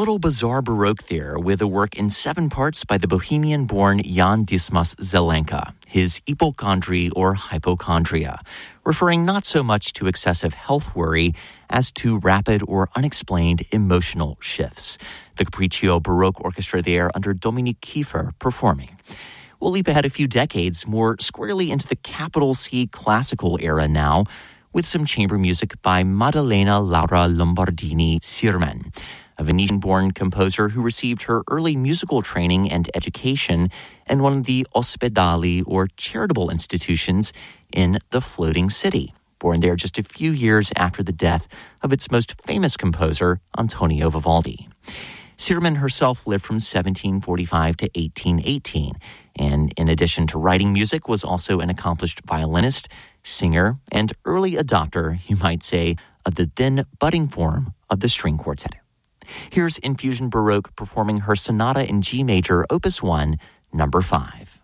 little bizarre Baroque there with a work in 7 parts by the Bohemian-born Jan Dismas Zelenka, his hypochondry or hypochondria, referring not so much to excessive health worry as to rapid or unexplained emotional shifts. The Capriccio Baroque Orchestra there under Dominique Kiefer performing. We'll leap ahead a few decades, more squarely into the capital C classical era now, with some chamber music by Maddalena Laura Lombardini Sirmen, a Venetian-born composer who received her early musical training and education in one of the ospedali or charitable institutions in the floating city, born there just a few years after the death of its most famous composer, Antonio Vivaldi. Sirmen herself lived from 1745 to 1818, and in addition to writing music, was also an accomplished violinist, singer, and early adopter, you might say, of the then budding form of the string quartet. Here's Infusion Baroque performing her Sonata in G major, Opus 1, number 5.